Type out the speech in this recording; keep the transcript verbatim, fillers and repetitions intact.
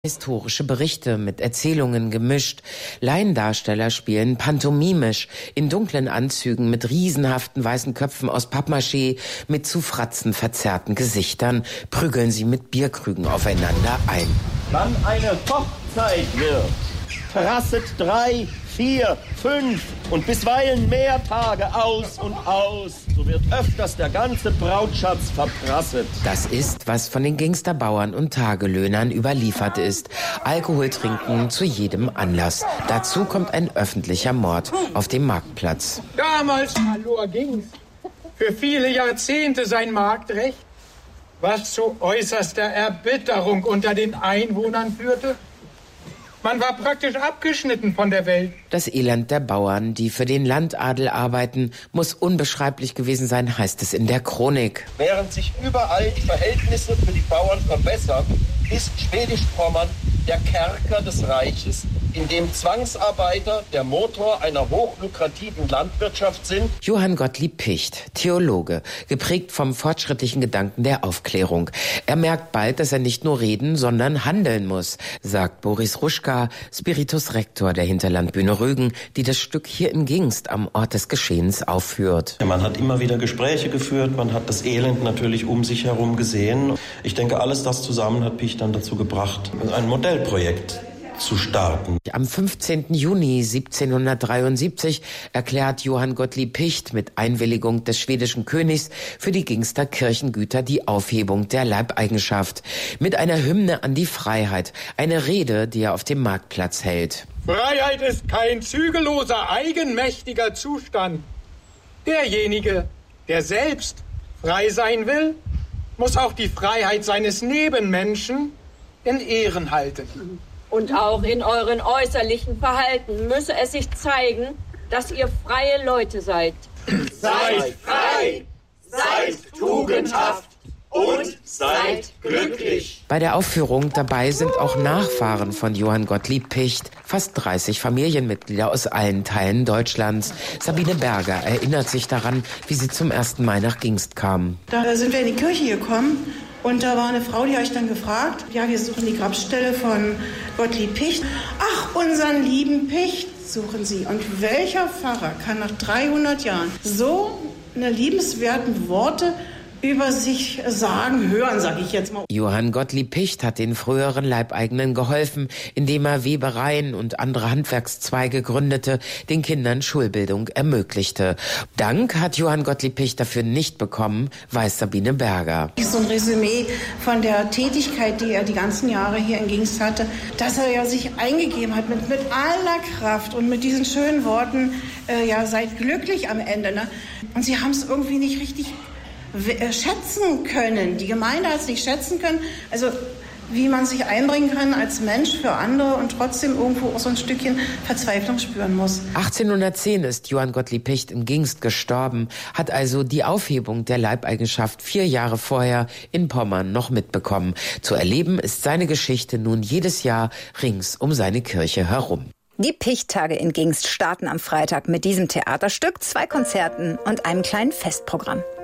Historische Berichte mit Erzählungen gemischt. Laiendarsteller spielen pantomimisch in dunklen Anzügen mit riesenhaften weißen Köpfen aus Pappmaché, mit zu Fratzen verzerrten Gesichtern, prügeln sie mit Bierkrügen aufeinander ein. Wann eine Hochzeit wird, prasset drei, vier, fünf und bisweilen mehr Tage aus und aus. So wird öfters der ganze Brautschatz verprasset. Das ist, was von den Gingsterbauern und Tagelöhnern überliefert ist. Alkohol trinken zu jedem Anlass. Dazu kommt ein öffentlicher Mord auf dem Marktplatz. Damals verlor Gingst für viele Jahrzehnte sein Marktrecht, was zu äußerster Erbitterung unter den Einwohnern führte. Man war praktisch abgeschnitten von der Welt. Das Elend der Bauern, die für den Landadel arbeiten, muss unbeschreiblich gewesen sein, heißt es in der Chronik. Während sich überall die Verhältnisse für die Bauern verbessern, ist Schwedisch-Pommern der Kerker des Reiches, in dem Zwangsarbeiter der Motor einer hochlukrativen Landwirtschaft sind. Johann Gottlieb Picht, Theologe, geprägt vom fortschrittlichen Gedanken der Aufklärung. Er merkt bald, dass er nicht nur reden, sondern handeln muss, sagt Boris Ruschka, Spiritus Rector der Hinterlandbühne Rügen, die das Stück hier in Gingst am Ort des Geschehens aufführt. Ja, man hat immer wieder Gespräche geführt, man hat das Elend natürlich um sich herum gesehen. Ich denke, alles das zusammen hat Picht dann dazu gebracht, ein Modellprojekt zu starten. Am fünfzehnten Juni siebzehnhundertdreiundsiebzig erklärt Johann Gottlieb Picht mit Einwilligung des schwedischen Königs für die Gingster Kirchengüter die Aufhebung der Leibeigenschaft. Mit einer Hymne an die Freiheit, eine Rede, die er auf dem Marktplatz hält. Freiheit ist kein zügelloser, eigenmächtiger Zustand. Derjenige, der selbst frei sein will, muss auch die Freiheit seines Nebenmenschen in Ehren halten. Und auch in euren äußerlichen Verhalten müsse es sich zeigen, dass ihr freie Leute seid. Seid frei, seid tugendhaft und seid glücklich. Bei der Aufführung dabei sind auch Nachfahren von Johann Gottlieb Picht, fast dreißig Familienmitglieder aus allen Teilen Deutschlands. Sabine Berger erinnert sich daran, wie sie zum ersten Mal nach Gingst kam. Da sind wir in die Kirche gekommen. Und da war eine Frau, die hat euch dann gefragt, ja, wir suchen die Grabstelle von Gottlieb Picht. Ach, unseren lieben Picht suchen Sie. Und welcher Pfarrer kann nach dreihundert Jahren so eine liebenswerten Worte über sich sagen, hören, sage ich jetzt mal. Johann Gottlieb Picht hat den früheren Leibeigenen geholfen, indem er Webereien und andere Handwerkszweige gründete, den Kindern Schulbildung ermöglichte. Dank hat Johann Gottlieb Picht dafür nicht bekommen, weiß Sabine Berger. So ein Resümee von der Tätigkeit, die er die ganzen Jahre hier in Gingst hatte, dass er ja sich eingegeben hat mit, mit aller Kraft und mit diesen schönen Worten, äh, ja, seid glücklich am Ende. Ne? Und sie haben es irgendwie nicht richtig schätzen können. Die Gemeinde hat es nicht schätzen können. Also wie man sich einbringen kann als Mensch für andere und trotzdem irgendwo auch so ein Stückchen Verzweiflung spüren muss. achtzehnhundertzehn ist Johann Gottlieb Picht in Gingst gestorben, hat also die Aufhebung der Leibeigenschaft vier Jahre vorher in Pommern noch mitbekommen. Zu erleben ist seine Geschichte nun jedes Jahr rings um seine Kirche herum. Die Picht-Tage in Gingst starten am Freitag mit diesem Theaterstück, zwei Konzerten und einem kleinen Festprogramm.